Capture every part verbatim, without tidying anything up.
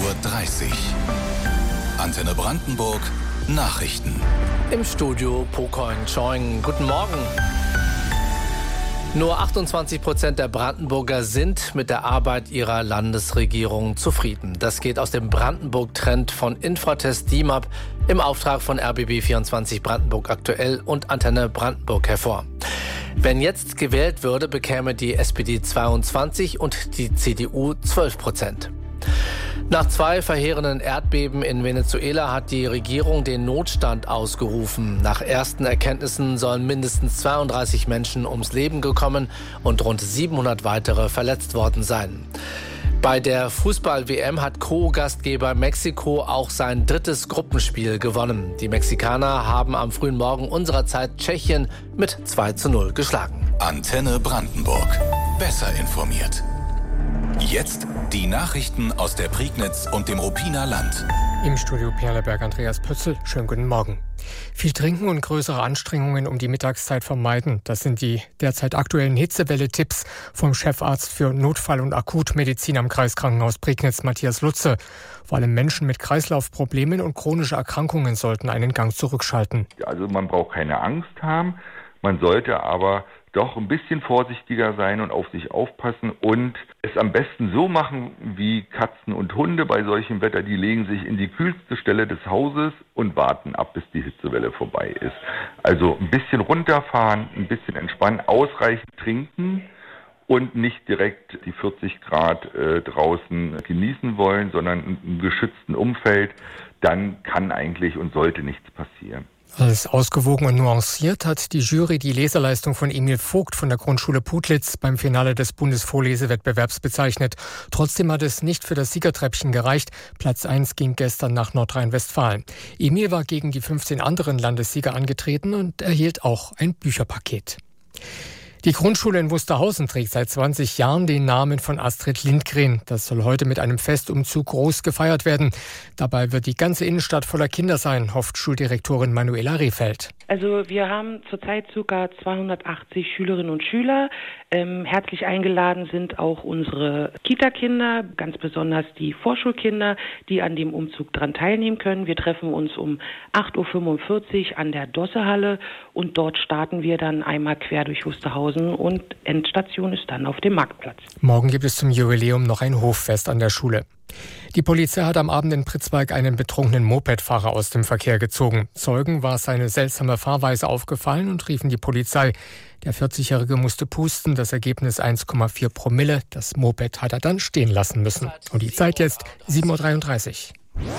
dreißig. Antenne Brandenburg Nachrichten. Im Studio Pocoin Choing. Guten Morgen. Nur achtundzwanzig Prozent der Brandenburger sind mit der Arbeit ihrer Landesregierung zufrieden. Das geht aus dem Brandenburg-Trend von Infratest D I M A P im Auftrag von R B B vierundzwanzig Brandenburg aktuell und Antenne Brandenburg hervor. Wenn jetzt gewählt würde, bekäme die S P D zweiundzwanzig und die C D U zwölf Prozent. Nach zwei verheerenden Erdbeben in Venezuela hat die Regierung den Notstand ausgerufen. Nach ersten Erkenntnissen sollen mindestens zweiunddreißig Menschen ums Leben gekommen und rund siebenhundert weitere verletzt worden sein. Bei der Fußball-W M hat Co-Gastgeber Mexiko auch sein drittes Gruppenspiel gewonnen. Die Mexikaner haben am frühen Morgen unserer Zeit Tschechien mit zwei zu null geschlagen. Antenne Brandenburg. Besser informiert. Jetzt die Nachrichten aus der Prignitz und dem Ruppiner Land. Im Studio Perleberg Andreas Pötzl. Schönen guten Morgen. Viel trinken und größere Anstrengungen um die Mittagszeit vermeiden. Das sind die derzeit aktuellen Hitzewelle-Tipps vom Chefarzt für Notfall- und Akutmedizin am Kreiskrankenhaus Prignitz, Matthias Lutze. Vor allem Menschen mit Kreislaufproblemen und chronische Erkrankungen sollten einen Gang zurückschalten. Also man braucht keine Angst haben, man sollte aber doch ein bisschen vorsichtiger sein und auf sich aufpassen und es am besten so machen wie Katzen und Hunde bei solchem Wetter. Die legen sich in die kühlste Stelle des Hauses und warten ab, bis die Hitzewelle vorbei ist. Also ein bisschen runterfahren, ein bisschen entspannen, ausreichend trinken und nicht direkt die vierzig Grad äh, draußen genießen wollen, sondern im geschützten Umfeld. Dann kann eigentlich und sollte nichts passieren. Als ausgewogen und nuanciert hat die Jury die Leserleistung von Emil Vogt von der Grundschule Putlitz beim Finale des Bundesvorlesewettbewerbs bezeichnet. Trotzdem hat es nicht für das Siegertreppchen gereicht. Platz eins ging gestern nach Nordrhein-Westfalen. Emil war gegen die fünfzehn anderen Landessieger angetreten und erhielt auch ein Bücherpaket. Die Grundschule in Wusterhausen trägt seit zwanzig Jahren den Namen von Astrid Lindgren. Das soll heute mit einem Festumzug groß gefeiert werden. Dabei wird die ganze Innenstadt voller Kinder sein, hofft Schuldirektorin Manuela Rehfeld. Also wir haben zurzeit ca. zweihundertachtzig Schülerinnen und Schüler. Ähm, herzlich eingeladen sind auch unsere Kita-Kinder, ganz besonders die Vorschulkinder, die an dem Umzug dran teilnehmen können. Wir treffen uns um acht Uhr fünfundvierzig an der Dossehalle und dort starten wir dann einmal quer durch Wusterhausen und Endstation ist dann auf dem Marktplatz. Morgen gibt es zum Jubiläum noch ein Hoffest an der Schule. Die Polizei hat am Abend in Pritzwalk einen betrunkenen Mopedfahrer aus dem Verkehr gezogen. Zeugen war seine seltsame Fahrweise aufgefallen und riefen die Polizei. Der vierzigjährige musste pusten, das Ergebnis eins Komma vier Promille. Das Moped hat er dann stehen lassen müssen. Und die Zeit jetzt sieben Uhr dreiunddreißig.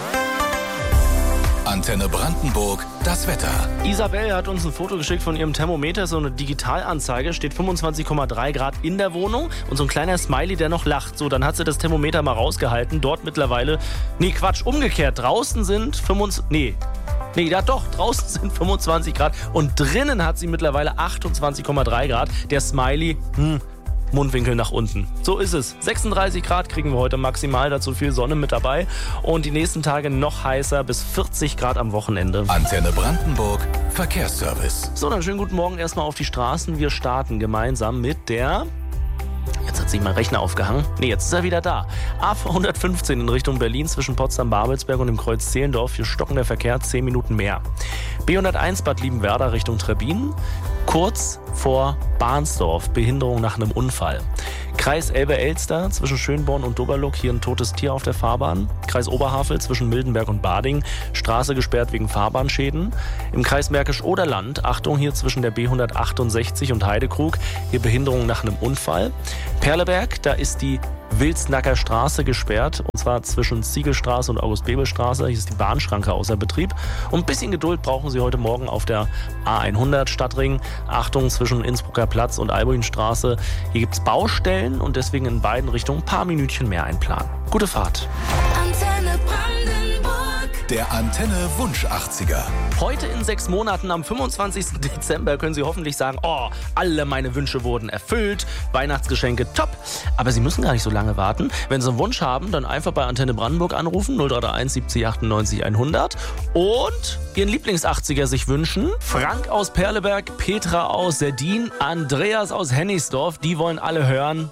Antenne Brandenburg, das Wetter. Isabel hat uns ein Foto geschickt von ihrem Thermometer, so eine Digitalanzeige, steht fünfundzwanzig Komma drei Grad in der Wohnung und so ein kleiner Smiley, der noch lacht. So, dann hat sie das Thermometer mal rausgehalten, dort mittlerweile, nee Quatsch, umgekehrt, draußen sind fünfundzwanzig, nee, nee, ja doch, draußen sind fünfundzwanzig Grad und drinnen hat sie mittlerweile achtundzwanzig Komma drei Grad. Der Smiley, hm, Mundwinkel nach unten. So ist es. sechsunddreißig Grad kriegen wir heute maximal, dazu viel Sonne mit dabei. Und die nächsten Tage noch heißer, bis vierzig Grad am Wochenende. Antenne Brandenburg, Verkehrsservice. So, dann schönen guten Morgen erstmal auf die Straßen. Wir starten gemeinsam mit der... Jetzt hat sich mein Rechner aufgehangen. Nee, jetzt ist er wieder da. A hundertfünfzehn in Richtung Berlin zwischen Potsdam-Babelsberg und dem Kreuz Zehlendorf. Hier stocken der Verkehr zehn Minuten mehr. B hunderteins Bad Liebenwerda Richtung Trebbin. Kurz vor Bahnsdorf. Behinderung nach einem Unfall. Kreis Elbe-Elster zwischen Schönborn und Doberluck. Hier ein totes Tier auf der Fahrbahn. Kreis Oberhavel zwischen Mildenberg und Bading. Straße gesperrt wegen Fahrbahnschäden. Im Kreis Märkisch-Oderland. Achtung hier zwischen der B hundertachtundsechzig und Heidekrug. Hier Behinderung nach einem Unfall. Perleberg, da ist die Wilsnacker Straße gesperrt, und zwar zwischen Ziegelstraße und August-Bebel-Straße. Hier ist die Bahnschranke außer Betrieb. Und ein bisschen Geduld brauchen Sie heute Morgen auf der A hundert Stadtring. Achtung zwischen Innsbrucker Platz und Albuinstraße. Hier gibt es Baustellen und deswegen in beiden Richtungen ein paar Minütchen mehr einplanen. Gute Fahrt. Antenne Brandenburg. Der Antenne Wunsch achtziger. Heute in sechs Monaten, am fünfundzwanzigsten Dezember, können Sie hoffentlich sagen, oh, alle meine Wünsche wurden erfüllt, Weihnachtsgeschenke top. Aber Sie müssen gar nicht so lange warten. Wenn Sie einen Wunsch haben, dann einfach bei Antenne Brandenburg anrufen, null drei drei eins siebzig achtundneunzig hundert und Ihren Lieblings-achtziger sich wünschen. Frank aus Perleberg, Petra aus Serdin, Andreas aus Hennigsdorf, die wollen alle hören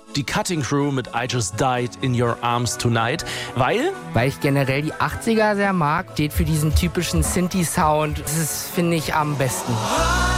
Die Cutting Crew mit I Just Died in Your Arms Tonight. Weil? Weil ich generell die achtziger sehr mag. Steht für diesen typischen Synthi-Sound. Das ist, finde ich, am besten.